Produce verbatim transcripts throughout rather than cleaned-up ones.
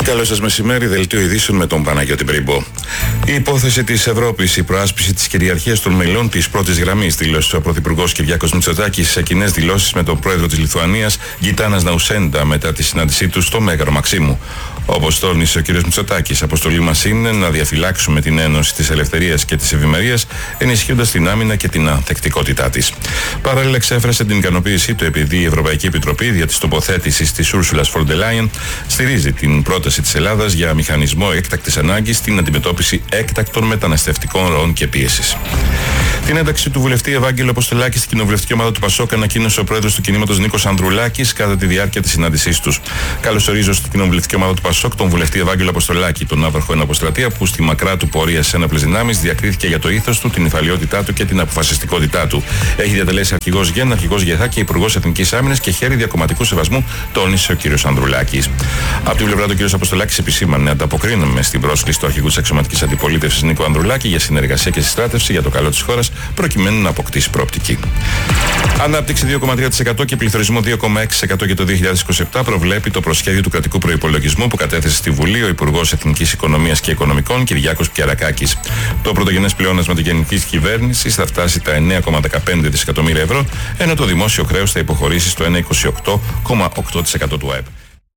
Καλό σας μεσημέρι, δελτίο ειδήσεων με τον Παναγιώτη Μπρίμπο. Η υπόθεση της Ευρώπης, η προάσπιση της κυριαρχίας των μελών της πρώτης γραμμής, δήλωσε ο Πρωθυπουργός Κυριάκος Μητσοτάκης σε κοινές δηλώσεις με τον πρόεδρο της Λιθουανίας, Γκιτάνας Ναουσέντα, μετά τη συνάντησή του στο Μέγαρο Μαξίμου. Όπως τόνισε ο κ. Μητσοτάκης, αποστολή μας είναι να διαφυλάξουμε την Ένωση της Ελευθερίας και της Ευημερίας, ενισχύοντας την άμυνα και την ανθεκτικότητά της. Παράλληλα, εξέφρασε την ικανοποίησή του επειδή η Ευρωπαϊκή Επιτροπή, δια της τοποθέτησης της Ursula von der Leyen, στηρίζει την πρόταση της Ελλάδας για μηχανισμό έκτακτης ανάγκης στην αντιμετώπιση έκτακτων μεταναστευτικών ροών και πίεσης. Την ένταξη του βουλευτή Ευάγγελο Αποστολάκη στην κοινοβουλευτική ομάδα του Πασόκ ανακοίνωσε ο πρόεδρος του κινήματος Νίκος Ανδρουλάκης κατά τη διάρκεια της συνάντησής τους. Καλωσορίζω στην κοινοβουλευτική ομάδα του Πασόκ τον βουλευτή Ευάγγελο Αποστολάκη, τον άβραχο εναποστρατεία που στη μακρά του πορεία σε έναπλες δυνάμεις διακρίθηκε για το ήθος του, την υφαλιότητά του και την αποφασιστικότητά του. Έχει διατελέσει αρχηγός ΓΕΝ, αρχηγός ΓΕΘΑ και υπουργός Εθνικής Άμυνας και χέρι διακομματικού σεβασμού, τόνισε ο κ. Ανδρουλάκης. Από την πλευρά του κ. Αποστολάκης επισήμανε: ανταποκρίνομαι στην πρόσκληση του αρχηγού της αξιωματικής αντιπολίτευσης Νίκο Ανδρουλάκη για συνεργασία και συστράτευση για το καλό της χώρας, προκειμένου να αποκτήσει προοπτική. Ανάπτυξη δύο κόμμα τρία τοις εκατό και πληθωρισμό δύο κόμμα έξι τοις εκατό για το δύο χιλιάδες είκοσι επτά προβλέπει το προσχέδιο του κρατικού προϋπολογισμού που κατέθεσε στη Βουλή ο Υπουργός Εθνικής Οικονομίας και Οικονομικών Κυριάκος Πιαρακάκης. Το πρωτογενές πλεόνασμα της γενικής κυβέρνησης θα φτάσει τα εννέα κόμμα δεκαπέντε δισεκατομμύρια ευρώ, ενώ το δημόσιο χρέος θα υποχωρήσει στο ένα κόμμα είκοσι οκτώ τοις εκατό του ΑΕΠ.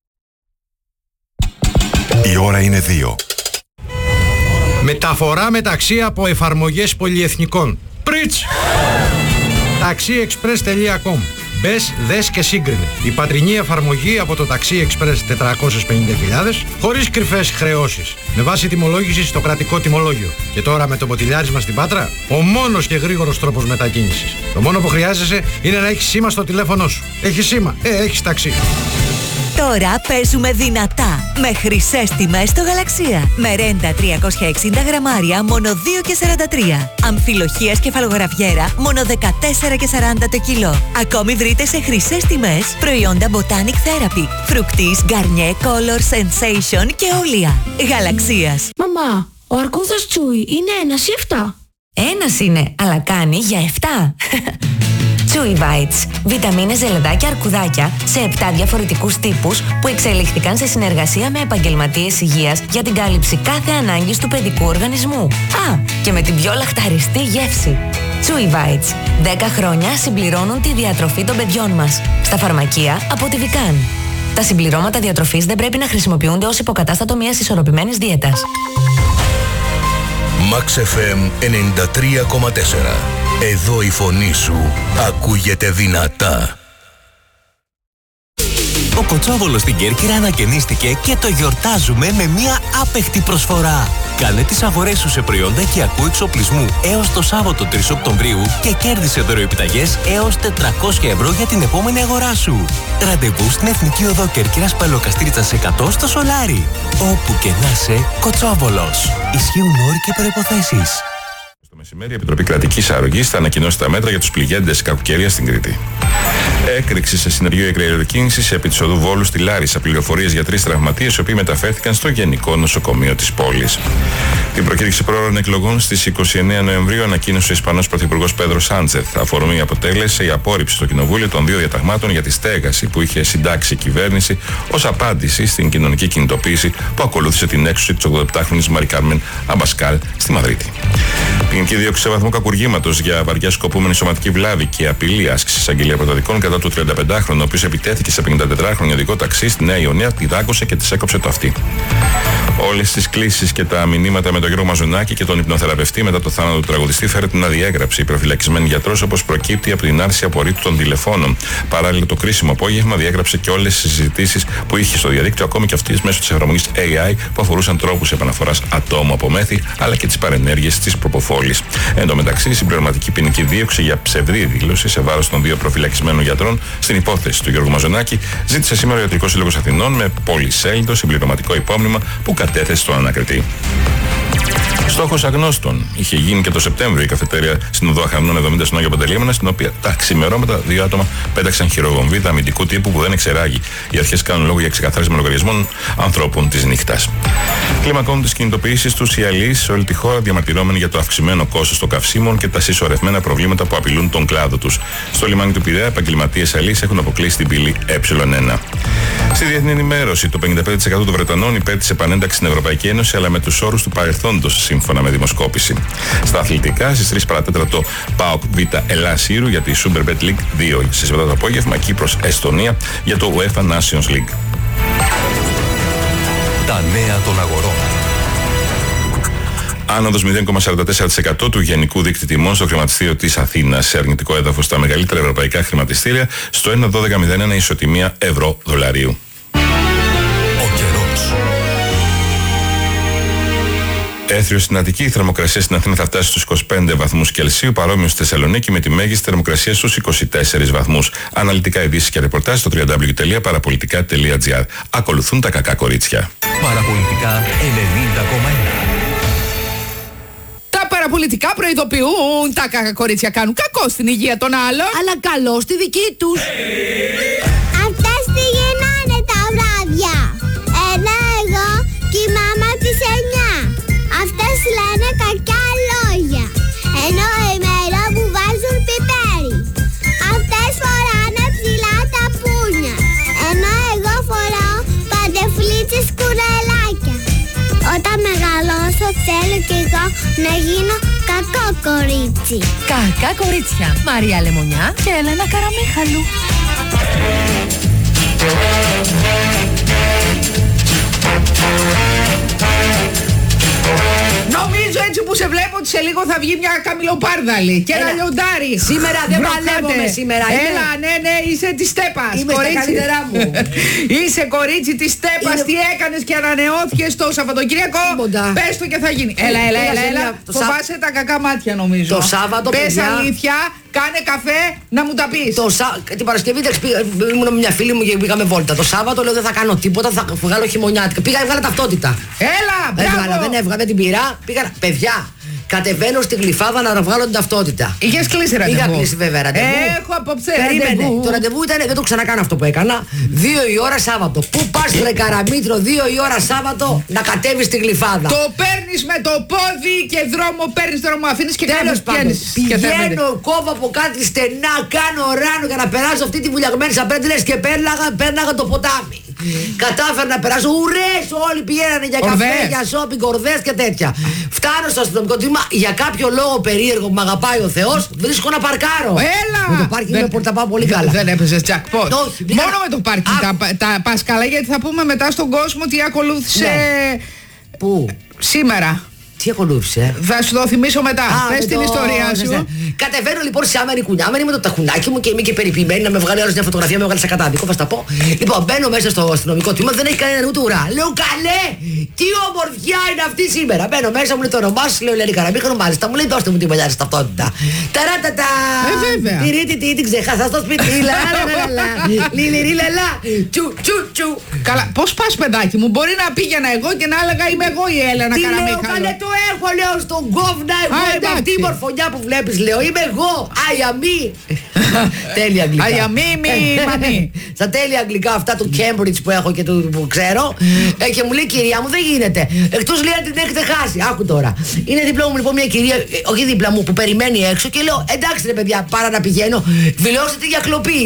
Η ώρα είναι δύο. Μεταφορά μεταξύ από εφαρμογές πολυεθνικών. Πριτς! taxiexpress τελεία com. Μπες, δες και σύγκρινε. Η πατρινή εφαρμογή από το TaxiExpress τετρακόσιες πενήντα χιλιάδες, χωρίς κρυφές χρεώσεις, με βάση τιμολόγηση στο κρατικό τιμολόγιο. Και τώρα με το ποτηλιάρισμα στην Πάτρα, ο μόνος και γρήγορος τρόπος μετακίνησης. Το μόνο που χρειάζεσαι είναι να έχεις σήμα στο τηλέφωνό σου. Έχεις σήμα, ε, έχεις ταξί. Τώρα παίζουμε δυνατά με χρυσές τιμές στο Γαλαξία. Με ρέντα τριακόσια εξήντα γραμμάρια μόνο δύο και σαράντα τρία. Αμφιλοχίας κεφαλογραβιέρα μόνο δεκατέσσερα και σαράντα το κιλό. Ακόμη βρείτε σε χρυσές τιμές προϊόντα Botanic Therapy, Fructis, Garnier, Color, Sensation και Όλια. Γαλαξίας. Μαμά, ο αρκούδας Τσούι είναι ένας ή εφτά? Ένας είναι, αλλά κάνει για εφτά. Chewy Bites. Βιταμίνες, ζελεδάκια, αρκουδάκια σε επτά διαφορετικούς τύπους που εξελίχθηκαν σε συνεργασία με επαγγελματίες υγείας για την κάλυψη κάθε ανάγκης του παιδικού οργανισμού. Α, και με την πιο λαχταριστή γεύση. Chewy Bites. δέκα χρόνια συμπληρώνουν τη διατροφή των παιδιών μας. Στα φαρμακεία από τη Vican. Τα συμπληρώματα διατροφής δεν πρέπει να χρησιμοποιούνται ως υποκατάστατο μιας ισορροπημένης δίαιτας. Max εφ εμ ενενήντα τρία κόμμα τέσσερα. Εδώ η φωνή σου ακούγεται δυνατά. Ο Κοτσόβολος στην Κέρκυρα ανακαινίστηκε και το γιορτάζουμε με μια άπεχτη προσφορά. Κάνε τις αγορές σου σε προϊόντα οικιακού εξοπλισμού έως το Σάββατο τρεις Οκτωβρίου και κέρδισε δωροεπιταγές έως τετρακόσια ευρώ για την επόμενη αγορά σου. Ραντεβού στην Εθνική Οδό Κέρκυρας Παλαιοκαστρίτσας εκατό στο Σολάρι. Όπου και να είσαι, Κοτσόβολος. Ισχύουν όροι και προϋποθέσεις. Στο μεσημέρι, η Επιτροπή Κρατικής Αρρωγής θα ανακοινώσει τα μέτρα για τους πληγέντες κακοκαιρία στην Κρήτη. Έκρηξη σε συνεργείο ικραιοκίνησης επί της οδού Βόλου στη Λάρισα. Πληροφορίες για τρεις τραυματίες, οι οποίοι μεταφέρθηκαν στο Γενικό Νοσοκομείο της πόλης. Την προκήρυξη πρόωρων εκλογών στις είκοσι εννέα Νοεμβρίου ανακοίνωσε ο Ισπανός Πρωθυπουργός Πέδρο Σάντσεθ. Αφορμή αποτέλεσε η απόρριψη στο Κοινοβούλιο των δύο διαταγμάτων για τη στέγαση που είχε συντάξει η κυβέρνηση ως απάντηση στην κοινωνική κινητοποίηση που ακολούθησε την έξωση της ογδοεπτάχρονης Μαρι Κάρμεν Αμπασκάλ στη Μαδρίτη. Ποινική δίωξη σε βαθμό κακουργήματος για βαριά σκοπούμενη σωματική βλάβη και απειλή άσκηση εισαγγελία πρωτοδικών κατά του τριανταπεντάχρονου, ο οποίος επιτέθηκε σε πενηκατατετράχρονο οδικό ταξί στη Νέα Ιωνία, τη δάγκωσε και της έκοψε το αυτί. Όλες τις κλήσεις και τα μηνύματα με τον Γιώργο Μαζονάκη και τον υπνοθεραπευτή μετά το θάνατο του τραγουδιστή φέρεται την αδιέγραψη. Η προφυλακισμένη γιατρός, όπως προκύπτει από την άρση απορρίτου των τηλεφώνων. Παράλληλα, το κρίσιμο απόγευμα διέγραψε και όλες τις συζητήσεις που είχε στο διαδίκτυο, ακόμη και αυτές μέσω της εφαρμογής έι άι που αφορούσαν τρόπους επαναφοράς ατόμου από μέθη αλλά και τις παρενέργειες της προποφόλης. Εν τω μεταξύ, η συμπληρωματική ποινική δίωξη για ψευδή δήλωση σε βάρος των δύο προφυλακισμένων γιατρών στην υπόθεση του Γιώργου Μαζονάκη ζήτησε σήμερα ο Ιατρικός Σύλλογος Αθηνών με πολυσέλιδο συμπληρωματικό υπόμνημα που κατέθεσε στον ανακριτή. Στόχος αγνώστων. Είχε γίνει και το Σεπτέμβριο η καφετέρια στην οδό Αχαρνών εβδομήντα στον Άγιο Παντελεήμονα, στην οποία τα ξημερώματα δύο άτομα πέταξαν χειροβομβίδα αμυντικού τύπου που δεν εξεράγει. Οι αρχές κάνουν λόγο για ξεκαθάρισμα λογαριασμών ανθρώπων της νύχτας. Κλιμακώνουν τις κινητοποιήσεις τους οι αλλοίς σε όλη τη χώρα, διαμαρτυρόμενοι για το αυξημένο κόστος των καυσίμων και τα συσσωρευμένα προβλήματα που απειλούν τον κλάδο τους. Στο λιμάνι του Πειραιά, επαγγελματίες αλλοίς έχουν αποκλείσει την πύλη Ε ένα. Στη διεθνή ενημέρωση, το πενήντα πέντε τοις εκατό των Βρετανών υπέρ της επανένταξης στην Ευρωπαϊκή Ένωση, αλλά με τους όρους του παρελθόντος, σύμφωνα με δημοσκόπηση. Στα αθλητικά, στις τρεις παρατέταρτο ΠΑΟΚ Β Ελλάς Ήρου για τη Superbet League δύο. Στις επτά το απόγευμα, Κύπρος Εστονία για το UEFA Nations League. Τα νέα των αγορών. Άνοδος μηδέν κόμμα σαράντα τέσσερα τοις εκατό του γενικού δείκτη τιμών στο χρηματιστήριο της Αθήνας. Σε αρνητικό έδαφος στα μεγαλύτερα ευρωπαϊκά χρηματιστήρια στο ένα κόμμα δώδεκα μηδέν ένα ισοτιμία ευρώ-δολαρίου. Ο καιρός. Έθριο στην Αττική, η θερμοκρασία στην Αθήνα θα φτάσει στους είκοσι πέντε βαθμούς Κελσίου, παρόμοιο στη Θεσσαλονίκη με τη μέγιστη θερμοκρασία στους είκοσι τέσσερις βαθμούς. Αναλυτικά ειδήσεις και ρεπορτάζ στο double-u double-u double-u τελεία παραπολιτικά τελεία τζι άρ. Ακολουθούν τα κακά κορίτσια. Παραπολιτικά ενενήντα κόμμα ένα. Τα παραπολιτικά προειδοποιούν. Τα κακά κορίτσια κάνουν κακό στην υγεία των άλλων, αλλά καλό στη δική τους. Αυτές πηγαίνανε τα βράδια. Ένα εγώ και η μάμα της εννιά. Αυτές λένε κακιά λόγια. Ενώ εμένα μου βάζουν πιπέρι. Αυτές φοράνε ψηλά τα πούνια. Ενώ εγώ φοράω παντεφλίτσες κουρελάκια. Όταν μεγαλώσω θέλω κι εγώ να γίνω κακό κορίτσι. Κακά κορίτσια. Μαρία Λεμονιά και Έλενα Καραμίχαλου. Νομίζω έτσι που σε βλέπω ότι σε λίγο θα βγει μια καμιλοπάρδαλη και ένα λιοντάρι. Σήμερα δεν παλεύομαι σήμερα. Έλα, ναι, ναι, είσαι της Στέπας. Είμαι στα καλύτερά μου. Είσαι κορίτσι της Στέπας. Τι έκανες και ανανεώθηκες το Σαββατοκύριακο. Πες το και θα γίνει. Έλα, έλα, έλα, έλα. Φοβάσαι τα κακά μάτια νομίζω. Το Σάββατο, πες παιδιά. αλήθεια, κάνε καφέ να μου τα πεις. Το Σα... Την Παρασκευή ήμουν με μια φίλη μου και πήγαμε βόλτα. Το Σάββατο λέω δεν θα κάνω τίποτα, θα βγάλω χειμωνιάτικα. Πήγα, έβγαλα ταυτότητα. Έλα, μπράβο. Έβγαλα, δεν έβγαλα, δεν την πήρα. Πήγα, παιδιά, κατεβαίνω στην Γλυφάδα να βγάλω την ταυτότητα. Είχες κλείσει ραντεβού. Είχα κλείσει βέβαια ραντεβού. Έχω απόψε Περίμενε. ραντεβού. Το ραντεβού ήταν, δεν το ξανακάνω αυτό που έκανα. Δύο η ώρα Σάββατο. Πού πας βρε Καραμήτρο, δύο η ώρα Σάββατο να κατέβεις στη Γλυφάδα. Το παίρνεις με το πόδι και δρόμο παίρνεις, δρόμο αφήνεις και τέλος πάντων. Πηγαίνω, κόβω από κάτι στενά, κάνω ράνο για να περάσω αυτή τη βουλιαγμένη σαπέντλες και πέρναγα, πέρναγα το ποτάμι. Κατάφερα να περάσω, ουρές όλοι πηγαίνανε για καφέ, για σόπινγκ, κορδές και τέτοια. Φτάνω στο αστυνομικό τμήμα, για κάποιο λόγο περίεργο που με αγαπάει ο Θεός, βρίσκω να παρκάρω. Έλα! Με το πάρκινγκ δεν... τα πάω πολύ καλά. Δεν έπαιζες jackpot. Όχι, μόνο με το πάρκινγκ τα, τα πας καλά, γιατί θα πούμε μετά στον κόσμο τι ακολούθησε. Ναι. Πού? Σήμερα. Τι ακολούθησε? Θα σου το θυμίσω μετά. Πες την το... ιστορία σου. Ναι, ναι. Κατεβαίνω λοιπόν σε άμερη κουνιάμερη με το ταχουνάκι μου και είμαι και περιποιημένη να με βγάλει άλλο μια φωτογραφία, με βγάλει σε κατάδικο. Θα στα πω. Λοιπόν, μπαίνω μέσα στο αστυνομικό τμήμα, δεν έχει κανένα ούτε ουρά. Λέω καλέ, τι ομορφιά είναι αυτή σήμερα. Μπαίνω μέσα, μου λέει το όνομά σου, λέω Ελένη Καραμίχαλου, μάλιστα. Μου λέει δώστε μου την παλιά ταυτότητα. Ταράτατα. Ε, βέβαια. Τι ρίτη, τι την ξεχάσα στο σπίτι. Λιλιρίλαλα. Τσου, τσου, τσου. Καλά, πώς πας παιδάκι μου, μπορεί να πήγαινα εγώ και να έλεγα είμαι εγώ η Έλενα Καραμίχαλου. Το έχω, λέω, στον κόβνα, εγώ είμαι αυτή η μορφωνιά που βλέπεις, λέω, είμαι εγώ, αιαμή. Τέλεια αγγλικά. Αιαμή, μη, μανί. Στα τέλεια αγγλικά αυτά του Cambridge που έχω και του που ξέρω. ε, και μου λέει, κυρία μου, δεν γίνεται. Εκτός λέει, αν την έχετε χάσει. Άκου τώρα. Είναι δίπλα μου λοιπόν μια κυρία, ε, όχι δίπλα μου, που περιμένει έξω και λέω, εντάξει ρε παιδιά, πάρα να πηγαίνω. Δηλώσετε για κλοπή.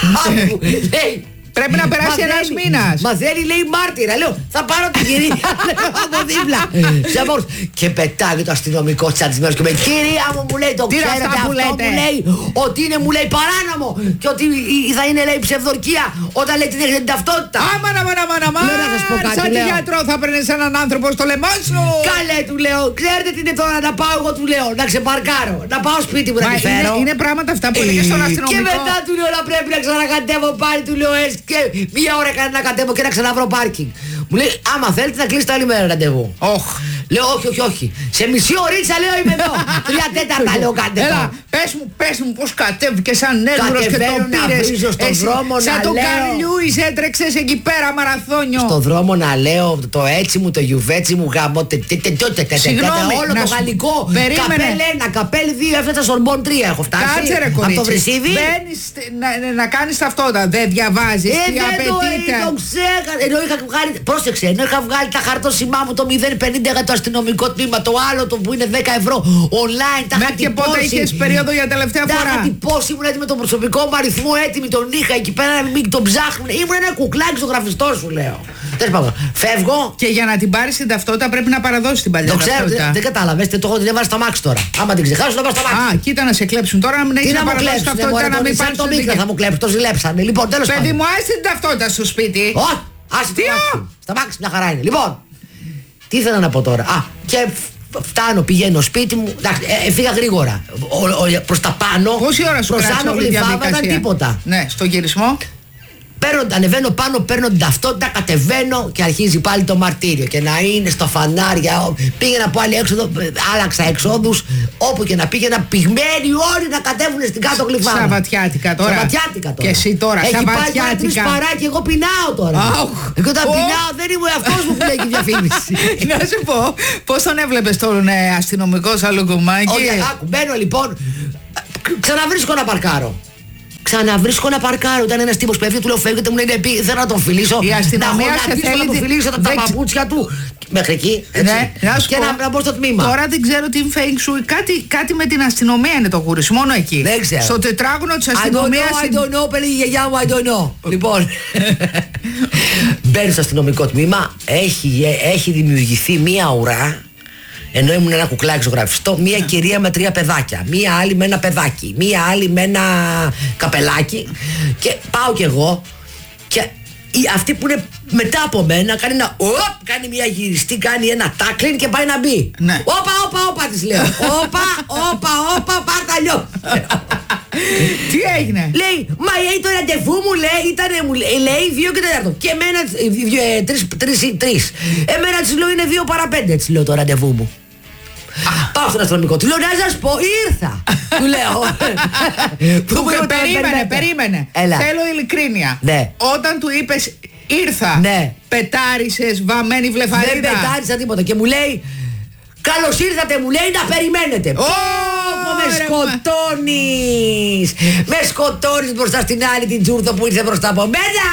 Λέει. Πρέπει να περάσει ένας μήνας. Μα θέλει, λέει, μάρτυρα. Λέω, θα πάρω την κυρία από δίπλα. Και πετάγει το αστυνομικό τσαντισμένος και με κυρία μου, μου λέει, το ξέρετε αυτό που λέει, ότι είναι, μου λέει, παράνομο και ότι θα είναι, λέει, ψευδορκία όταν λέει την έχετε την ταυτότητα. Άμα, άμα, άμα, άμα, σαν τη γιατρό θα παίρνεις έναν άνθρωπο στο λαιμό σου. Καλέ, του λέω, ξέρετε τι είναι τώρα να πάω, εγώ του λέω, να ξεπαρκάρω, να πάω σπίτι μου να τη φέρω. Είναι πράγματα αυτά που έλεγε στον αστυνομικό. Και μετά του λέω να πρέπει να ξανακατεύω πάλι, του λέω, και μία ώρα έκανε να κατέβω και να ξαναβρω πάρκινγκ. Μου λέει, άμα θέλετε να κλείσετε άλλη μέρα ραντεβού. Όχ. Λέω, όχι, όχι, όχι. Σε μισή ωρίτσα λέω είμαι εδώ. Τρία τέταρτα λέω κάντε. Έλα, πες μου, πες μου πώς κατέβηκε σαν νέγρος και το πήρες. Στον δρόμο σαν να τον λέω. Καρλ Λιούις έτρεξες εκεί πέρα μαραθώνιο. Στον δρόμο να λέω το έτσι μου, το γιουβέτσι μου γάμο. Συγγνώμη, όλο το γαλλικό. Καπέλ ένα, καπέλ δύο, έφτασα Σορμπόν τρία έχω φτάσει. Κάτσε ρε κορίτσι. Από το Βρυσίδι. Μπαίνεις να, να κάνεις ταυτότητα, δεν διαβάζεις. Ε, τι δεν απαιτείται. το, το ξέχασα. Ενώ είχα βγάλει, πρόσεξε, ενώ είχα βγάλει τα χαρτόσημά μου το μηδέν πενήντα για το αστυνομικό τμήμα, το άλλο το που είναι δέκα ευρώ online. Τα μέχρι και πότε είχες περίοδο για τελευταία τα φορά. Τα είχα τυπώσει, ήμουν έτοιμη με τον προσωπικό μου αριθμό, έτοιμη τον είχα εκεί πέρα να μην τον ψάχνουν. Ήμουν ένα κουκλάκι στο γραφιστό σου, λέω. Τέλος πάντων, φεύγω. Και για να την πάρεις την ταυτότητα πρέπει να παραδώσεις την παλιά το ξέρω, ταυτότητα. Δεν, δεν κατάλαβες, το έχω την έβαλα στα μάξι τώρα. Άμα την ξεχάσω, το έβαλα στα μάξι. Α, κοίτα να σε κλέψουν τώρα να μην έχεις να παραδώσεις ταυτότητα, να μην πάρεις το μίκρο θα μου κλέψουν, το ζηλέψανε. Λοιπόν, τέλος πάντων. Παιδί μου, άσε την ταυτότητα στο σπίτι. Όχι, άσε την ταυτότητα. Στα μάξι μια χαρά είναι. Λοιπόν, τι ήθελα να πω τώρα. Α, και φτάνω, πηγαίνω σπίτι μου. Εντάξει, ε, φύγα γρήγορα. Προς τα πάνω. Πόση ώρα σου κράτησε όλη η διαδικασία? Τίποτα. Ναι, στο γυρισμό. Παίρνω, ανεβαίνω πάνω, παίρνω την ταυτότητα, κατεβαίνω και αρχίζει πάλι το μαρτύριο. Και να είναι στα φανάρια. Πήγαινα από άλλη έξοδο, άλλαξα εξόδους. Όπου και να πήγαινα, πυγμένοι όλοι να κατέβουν στην κάτω γλυφάδα. Σαββατιάτικα τώρα. Σαββατιάτικα τώρα. Και εσύ τώρα, έχει Σαββατιάτικα. Έχει πάλι παράκι, εγώ πεινάω τώρα. Oh. Εγώ όταν Oh. πεινάω δεν ήμουν αυτός που λέει η διαφήμιση. Να σου πω, πώς τον έβλεπες τον ε, αστυνομικό σαλουκουμάκι? Όχι, άκου, μπαίνω λοιπόν, ξαναβρίσκω να παρκάρω. Ξαναβρίσκω να παρκάρω. Ήταν ένας τύπος που έφυγε, του λέω φεύγετε, μου λέει πει, θέλω να τον φιλήσω. Η αστυνομία να σε θέλει να τον φιλήσω τα, τα παπούτσια του. Μέχρι εκεί. Έτσι. Ναι, να και πω, να, να μπω στο τμήμα. Τώρα δεν ξέρω τι feng shui. Κάτι, κάτι με την αστυνομία είναι το γούρις, μόνο εκεί. Δεν ξέρω. Στο τετράγωνο της I don't αστυνομίας. know, I don't know, πέλε η γιαγιά μου, I don't know. Λοιπόν, μπαίνω στο αστυνομικό τμήμα, έχει, έχει δημιουργηθεί μία ουρά. Ενώ ήμουν ένα κουκλάκι ζωγραφιστό, μία yeah. κυρία με τρία παιδάκια, μία άλλη με ένα παιδάκι, μία άλλη με ένα καπελάκι. Και πάω κι εγώ και η, αυτή που είναι μετά από μένα κάνει ένα οπ, κάνει μία γυριστή, κάνει ένα τάκλιν και πάει να μπει. Ναι. Όπα, όπα, όπα της λέω. Όπα, όπα, όπα, πάρτα αλλιώ. Τι έγινε? Λέει, μα λέει το ραντεβού μου λέει, ήτανε μου λέει, λέει δύο και τέταρτο. Και εμένα, ε, τρεις, τρεις, τρεις. Εμένα της λέω είναι δύο παρά πέντε, της λέω το ραντεβού μου. Πάω στον αστυνομικό, του λέω να σας πω, ήρθα. Του λέω. Του περίμενε, περίμενε. Έλα. Θέλω ειλικρίνεια. Ναι. Όταν του είπες ήρθα, ναι. πετάρισες βαμμένη βλεφαρίδα? Δεν πετάρισα τίποτα και μου λέει, καλώς ήρθατε μου λέει να περιμένετε. Ω, με σκοτώνεις. Με σκοτώνεις μπροστά στην άλλη την τζούρδο που ήρθε μπροστά από μένα.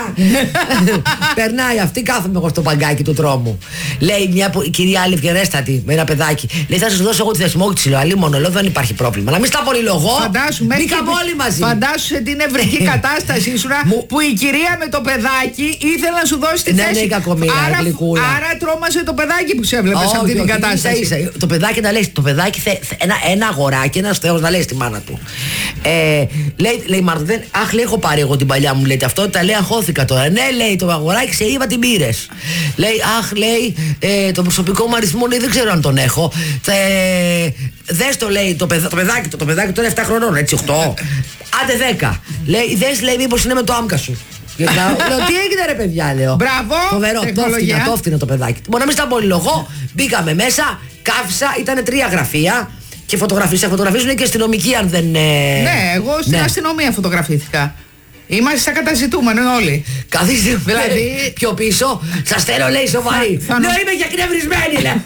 Περνάει αυτή, κάθομαι εγώ στο παγκάκι του τρόμου. Λέει μια που, η κυρία άλλη ευγενέστατη με ένα παιδάκι. Λέει θα σας δώσω εγώ τη θεσμόκριση. Λέω αλλή μόνο, λέω δεν υπάρχει πρόβλημα. Να μην στα πολυλογώ. Μπήκαμε όλοι μαζί. Φαντάσου σε την ευρική κατάσταση σου που η κυρία με το παιδάκι ήθελε να σου δώσει τη ναι, θέση. Ναι, κακομοίρα, άρα, άρα τρόμασε το παιδάκι που σε έβλεπε σε αυτή την κατάσταση. Ίσα, ίσα. Το παιδάκι να λέει, το παιδάκι θε, θε, ένα, ένα αγοράκι, ένας θεός να λέει στη μάνα του. Ε, λέει, λέει Μάρτο, δεν, αχ, λέει, έχω πάρει εγώ την παλιά μου, λέει ταυτότητα, λέει, αγχώθηκα τώρα. Ναι, λέει, το αγοράκι σε είπα την πήρες. Λέει, αχ, λέει, ε, το προσωπικό μου αριθμό, λέει, δεν ξέρω αν τον έχω. Ε, δες το, λέει, το, παιδα, το παιδάκι, το, το παιδάκι τώρα επτά χρονών, έτσι, οκτώ. Άντε δέκα. Λέει, δες, λέει, μήπως είναι με το άμκα σου. Λέω, τι έγινε ρε παιδιά, λέω. Μπράβο, φοβερό, το έφτιανα το παιδάκι. Μπορεί να μην στα πολυλογώ, μπήκαμε μέσα, κάφησα, ήταν τρία γραφεία και φωτογραφίες. Σε φωτογραφίζουν και αστυνομικοί αν δεν. Ε... Ναι, εγώ στην ναι. αστυνομία φωτογραφήθηκα. Είμαστε στα καταζητούμενο όλοι. Καθίστε δηλαδή πιο πίσω, σας θέλω λέει σοβαρή. Θα, θα... Λέω είμαι και εκνευρισμένη, λέω.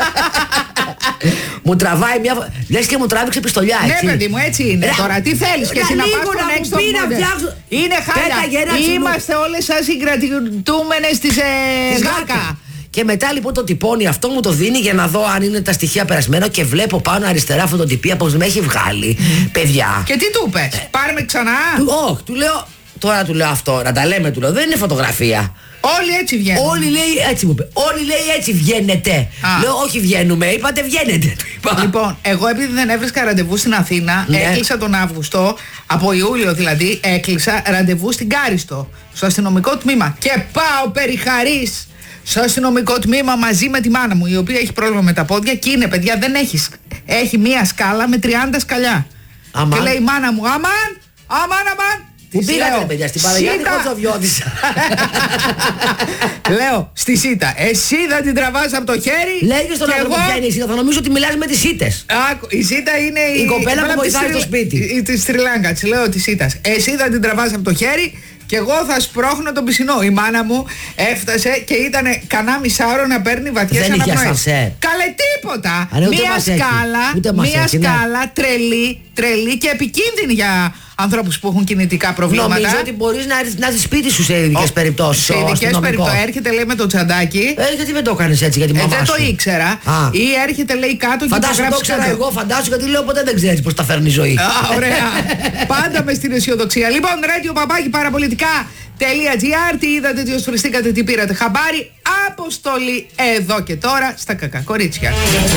Μου τραβάει μια. Λες και μου τράβηξε πιστολιά, έτσι. Ναι, παιδί μου, έτσι είναι. Ρα... Τώρα τι θέλεις και εσύ να πας στον έξω φτιάξω... Είναι χάλια. Είμαστε όλες σας συγκρατητούμενες της ε, ΓΑΚΑ. Και μετά λοιπόν το τυπώνει αυτό, μου το δίνει για να δω αν είναι τα στοιχεία περασμένα και βλέπω πάνω αριστερά φωτοτυπία πως με έχει βγάλει. Παιδιά. Και τι του είπες, ε, πάρε με ξανά. Όχι, του λέω. Τώρα του λέω αυτό, να τα λέμε, του λέω. Δεν είναι φωτογραφία. Όλοι έτσι βγαίνουν. Όλοι λέει έτσι μου είπε. Όλοι λέει έτσι βγαίνετε. Α. Λέω όχι βγαίνουμε, είπατε βγαίνετε. Λοιπόν, εγώ επειδή δεν έβρισκα ραντεβού στην Αθήνα, ναι. έκλεισα τον Αύγουστο, από Ιούλιο δηλαδή, έκλεισα ραντεβού στην Κάριστο, στο αστυνομικό τμήμα. Και πάω περιχαρής στο αστυνομικό τμήμα μαζί με τη μάνα μου, η οποία έχει πρόβλημα με τα πόδια και είναι παιδιά, δεν έχει. Έχει μία σκάλα με τριάντα σκαλιά. Αμάν. Και λέει η μάνα μου, αμάν, αμάν, αμάν. Πού πήγατε παιδιά, στην Παναγιώτη Κοτσοβιώτησα. Λέω στη σίτα, εσύ θα την τραβάς από το χέρι. Λέγε στον άνθρωπο ποια είναι η σίτα, θα νομίζω ότι μιλάς με τις σίτες. Άκου, η σίτα είναι η, η κοπέλα που βοηθάει στο σπίτι. Τη Στριλάνκα, τη λέω τη σίτας. Εσύ θα την τραβάς από το χέρι. Και εγώ θα σπρώχνω τον πισινό. Η μάνα μου έφτασε και ήταν κανά μισάωρο να παίρνει βαθιές αναπνοές. Καλέ τίποτα. Α, ναι, μία σκάλα, μία έχει, σκάλα ναι. τρελή, τρελή και επικίνδυνη για ανθρώπους που έχουν κινητικά προβλήματα. Νομίζω ότι μπορείς να έρθεις να έρθεις σπίτι σου σε ειδικές περιπτώσεις. Σε ειδικές περιπτώσεις. Έρχεται λέει με το τσαντάκι. Ε, γιατί δεν το έκανες έτσι για τη μαμά ε, δεν σου. το ήξερα. Α. Ή έρχεται λέει κάτω και φαντάσου, το ξέρα εγώ, φαντάσου γιατί λέω ποτέ δεν ξέρεις πώς τα φέρνει η ζωή. Α, ωραία. Πάντα με στην αισιοδοξία. Λοιπόν, radio παπάκι παραπολιτικά.gr. Τι είδατε, τι οσφριστήκατε, τι πήρατε χαμπάρι. Αποστολή εδώ και τώρα στα κακά κορίτσια.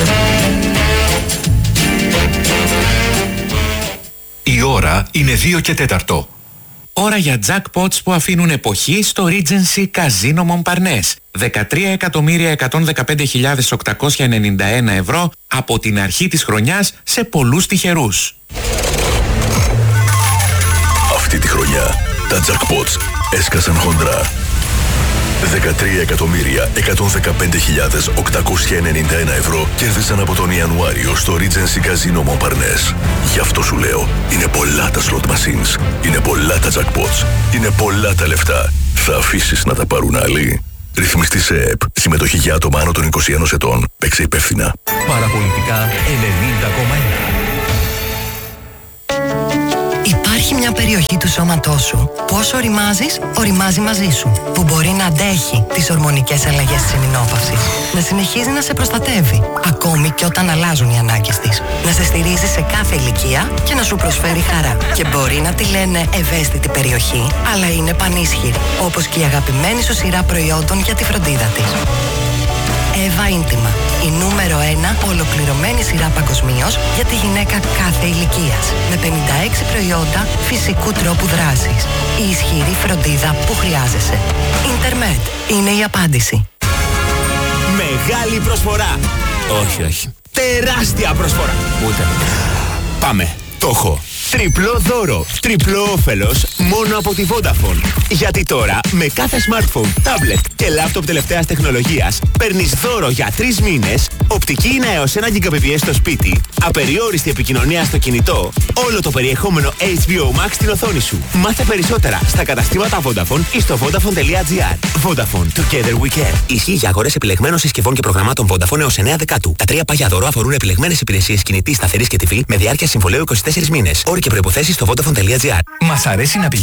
Η ώρα είναι δύο και τέταρτο. Ώρα για jackpots που αφήνουν εποχή στο Regency Casino Montparnasse. δεκατρία εκατομμύρια εκατόν δεκαπέντε χιλιάδες οκτακόσια ενενήντα ένα ευρώ από την αρχή της χρονιάς σε πολλούς τυχερούς. Αυτή τη χρονιά τα jackpots έσκασαν χοντρά. δεκατρία εκατομμύρια εκατόν δεκαπέντε χιλιάδες οκτακόσια ενενήντα ένα ευρώ κέρδισαν από τον Ιανουάριο στο Regency Casino Montparnasse. Γι' αυτό σου λέω, είναι πολλά τα slot machines, είναι πολλά τα jackpots, είναι πολλά τα λεφτά. Θα αφήσεις να τα πάρουν άλλοι? Ρυθμιστή σε ΕΕΠ. Συμμετοχή για άτομα άνω των είκοσι ένα ετών. Παίξε υπεύθυνα. Παραπολιτικά ενενήντα κόμμα ένα. Υπάρχει μια περιοχή του σώματός σου που όσο οριμάζεις, οριμάζει μαζί σου. Που μπορεί να αντέχει τις ορμονικές αλλαγές της εμεινόπαυσης. Να συνεχίζει να σε προστατεύει, ακόμη και όταν αλλάζουν οι ανάγκες της. Να σε στηρίζει σε κάθε ηλικία και να σου προσφέρει χαρά. Και μπορεί να τη λένε ευαίσθητη περιοχή, αλλά είναι πανίσχυρη. Όπως και η αγαπημένη σου σειρά προϊόντων για τη φροντίδα της. Εύα Ίντιμα, η νούμερο ένα ολοκληρωμένη σειρά παγκοσμίως για τη γυναίκα κάθε ηλικίας. Με πενήντα έξι προϊόντα φυσικού τρόπου δράσης. Η ισχυρή φροντίδα που χρειάζεσαι. Ιντερμετ είναι η απάντηση. Μεγάλη προσφορά. Όχι, όχι. Τεράστια προσφορά. Ούτε. Πάμε. Το έχω. Τριπλό δώρο, τριπλό όφελος μόνο από τη Vodafone. Γιατί τώρα με κάθε smartphone, tablet και laptop τελευταίας τεχνολογίας παίρνεις δώρο για τρεις μήνες, οπτική ίνα έως ένα γιγαμπιτ στο σπίτι, απεριόριστη επικοινωνία στο κινητό, όλο το περιεχόμενο έιτς μπι ο Max στην οθόνη σου. Μάθε περισσότερα στα καταστήματα Vodafone ή στο vodafone.gr. Vodafone, together we can. Ισχύει για αγορές επιλεγμένων συσκευών και προγραμμάτων Vodafone έως εννέα Δεκάτου. Τα τρία πάγια δώρο αφορούν επιλεγμένες υπηρεσίες κινητής, σταθερής και τυφή με διάρκεια συμβολαίου είκοσι τέσσερις μήνες. Όροι και προϋποθέσεις στο vodafone.gr. Μας αρέσει να πηγαίνουμε